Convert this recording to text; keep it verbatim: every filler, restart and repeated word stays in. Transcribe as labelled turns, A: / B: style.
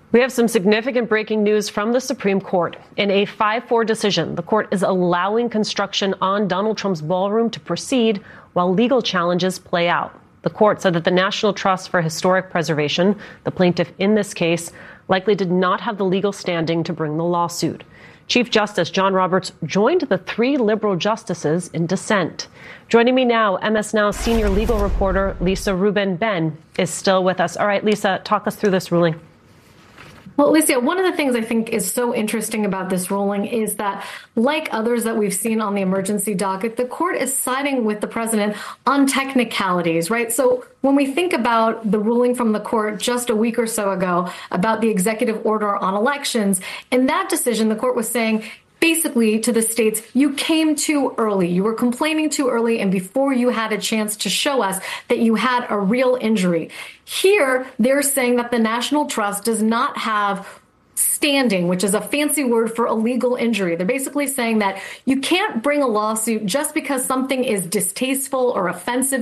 A: We have some significant breaking news from the Supreme Court. In a five four decision, the court is allowing construction on Donald Trump's ballroom to proceed while legal challenges play out. The court said that the National Trust for Historic Preservation, the plaintiff in this case, likely did not have the legal standing to bring the lawsuit. Chief Justice John Roberts joined the three liberal justices in dissent. Joining me now, M S Now senior legal reporter Lisa Rubin-Ben is still with us. All right, Lisa, talk us through this ruling.
B: Well, Alicia, one of the things I think is so interesting about this ruling is that, like others that we've seen on the emergency docket, the court is siding with the president on technicalities, right? So when we think about the ruling from the court just a week or so ago about the executive order on elections, in that decision, the court was saying, basically, to the states, you came too early. You were complaining too early and before you had a chance to show us that you had a real injury. Here, they're saying that the National Trust does not have standing, which is a fancy word for a legal injury. They're basically saying that you can't bring a lawsuit just because something is distasteful or offensive